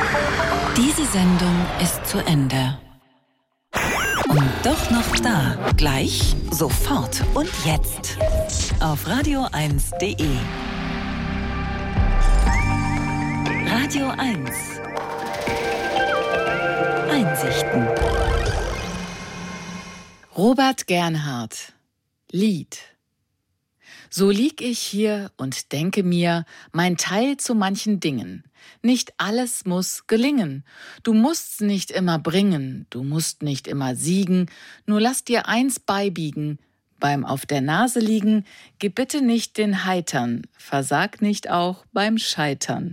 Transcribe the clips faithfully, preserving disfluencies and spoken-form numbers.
Diese Sendung ist zu Ende. Und doch noch da. Gleich, sofort und jetzt. Auf radio eins punkt de. Radio eins. Einsichten. Robert Gernhardt. Lied. So lieg ich hier und denke mir, mein Teil zu manchen Dingen. Nicht alles muss gelingen. Du musst's nicht immer bringen, du musst nicht immer siegen, nur lass dir eins beibiegen. Beim auf der Nase liegen, gib bitte nicht den Heitern, versag nicht auch beim Scheitern.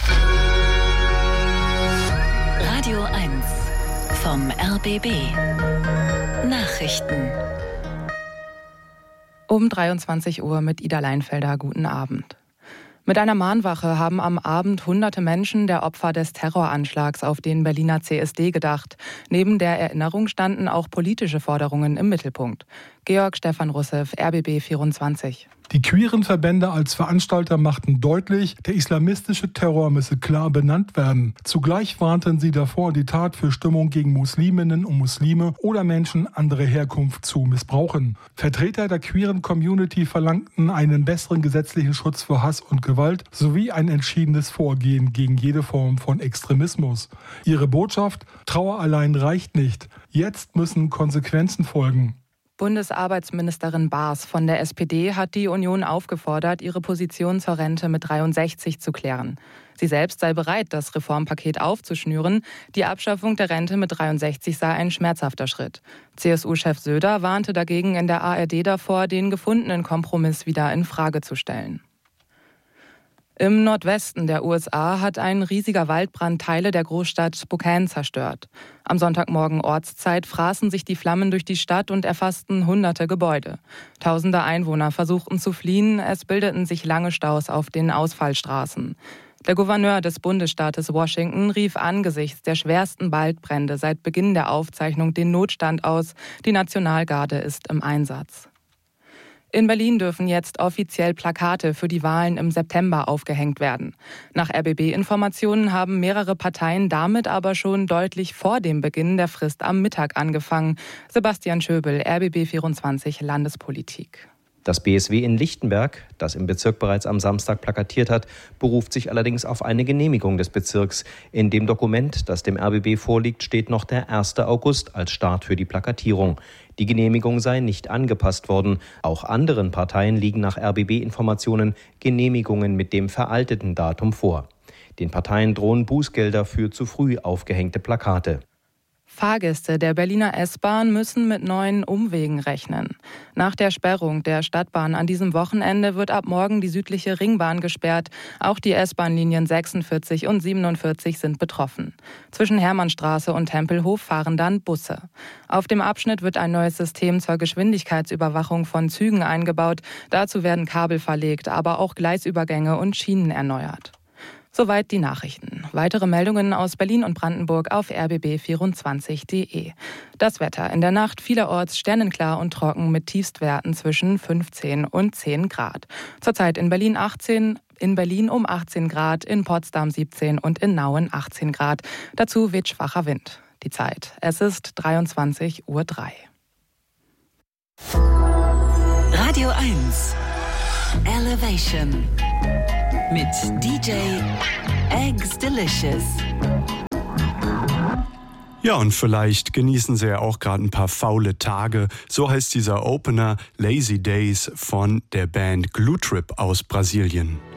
Radio eins vom R B B. Nachrichten. Um dreiundzwanzig Uhr mit Ida Leinfelder. Guten Abend. Mit einer Mahnwache haben am Abend hunderte Menschen der Opfer des Terroranschlags auf den Berliner C S D gedacht. Neben der Erinnerung standen auch politische Forderungen im Mittelpunkt. Georg Stefan Russev, R B B vierundzwanzig. Die queeren Verbände als Veranstalter machten deutlich, der islamistische Terror müsse klar benannt werden. Zugleich warnten sie davor, die Tat für Stimmung gegen Musliminnen und Muslime oder Menschen anderer Herkunft zu missbrauchen. Vertreter der queeren Community verlangten einen besseren gesetzlichen Schutz vor Hass und Gewalt sowie ein entschiedenes Vorgehen gegen jede Form von Extremismus. Ihre Botschaft: Trauer allein reicht nicht. Jetzt müssen Konsequenzen folgen. Bundesarbeitsministerin Baas von der S P D hat die Union aufgefordert, ihre Position zur Rente mit dreiundsechzig zu klären. Sie selbst sei bereit, das Reformpaket aufzuschnüren. Die Abschaffung der Rente mit dreiundsechzig sei ein schmerzhafter Schritt. C S U-Chef Söder warnte dagegen in der A R D davor, den gefundenen Kompromiss wieder in Frage zu stellen. Im Nordwesten der U S A hat ein riesiger Waldbrand Teile der Großstadt Spokane zerstört. Am Sonntagmorgen Ortszeit fraßen sich die Flammen durch die Stadt und erfassten hunderte Gebäude. Tausende Einwohner versuchten zu fliehen, es bildeten sich lange Staus auf den Ausfallstraßen. Der Gouverneur des Bundesstaates Washington rief angesichts der schwersten Waldbrände seit Beginn der Aufzeichnung den Notstand aus. Die Nationalgarde ist im Einsatz. In Berlin dürfen jetzt offiziell Plakate für die Wahlen im September aufgehängt werden. Nach R B B-Informationen haben mehrere Parteien damit aber schon deutlich vor dem Beginn der Frist am Mittag angefangen. Sebastian Schöbel, R B B vierundzwanzig Landespolitik. Das B S W in Lichtenberg, das im Bezirk bereits am Samstag plakatiert hat, beruft sich allerdings auf eine Genehmigung des Bezirks. In dem Dokument, das dem R B B vorliegt, steht noch der erster August als Start für die Plakatierung. Die Genehmigung sei nicht angepasst worden. Auch anderen Parteien liegen nach R B B-Informationen Genehmigungen mit dem veralteten Datum vor. Den Parteien drohen Bußgelder für zu früh aufgehängte Plakate. Fahrgäste der Berliner S-Bahn müssen mit neuen Umwegen rechnen. Nach der Sperrung der Stadtbahn an diesem Wochenende wird ab morgen die südliche Ringbahn gesperrt. Auch die S-Bahn-Linien sechsundvierzig und siebenundvierzig sind betroffen. Zwischen Hermannstraße und Tempelhof fahren dann Busse. Auf dem Abschnitt wird ein neues System zur Geschwindigkeitsüberwachung von Zügen eingebaut. Dazu werden Kabel verlegt, aber auch Gleisübergänge und Schienen erneuert. Soweit die Nachrichten. Weitere Meldungen aus Berlin und Brandenburg auf r b b vierundzwanzig punkt de. Das Wetter in der Nacht vielerorts sternenklar und trocken mit Tiefstwerten zwischen fünfzehn und zehn Grad. Zurzeit in Berlin achtzehn, in Berlin um achtzehn Grad, in Potsdam siebzehn und in Nauen achtzehn Grad. Dazu weht schwacher Wind. Die Zeit: Es ist dreiundzwanzig Uhr drei. Radio eins Elevation mit D J Eggs Delicious. Ja, und vielleicht genießen Sie ja auch gerade ein paar faule Tage. So heißt dieser Opener Lazy Days von der Band Glue Trip aus Brasilien.